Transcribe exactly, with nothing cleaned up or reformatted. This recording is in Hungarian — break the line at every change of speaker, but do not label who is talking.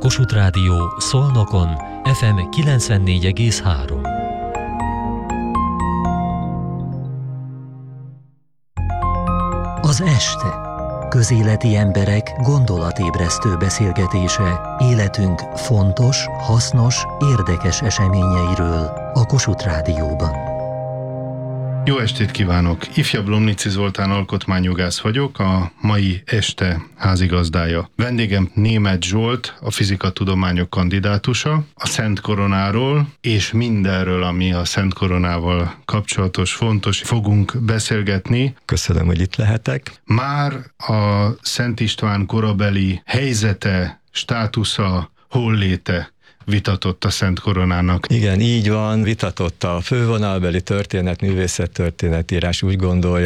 Kossuth Rádió Szolnokon ef em kilencvennégy egész három.
Az este. Közéleti emberek gondolatébresztő beszélgetése életünk fontos, hasznos, érdekes eseményeiről a Kossuth Rádióban.
Jó estét kívánok! Ifjabb Lomnici Zoltán alkotmányjogász vagyok, a mai este házigazdája. Vendégem Németh Zsolt, a fizikatudományok kandidátusa, a Szent Koronáról és mindenről, ami a Szent Koronával kapcsolatos, fontos, fogunk beszélgetni.
Köszönöm, hogy itt lehetek.
Már a Szent István korabeli helyzete, státusza, holléte vitatott a Szent Koronának.
Igen, így van, vitatott a fővonalbeli történet, művészettörténetírás, úgy gondolja,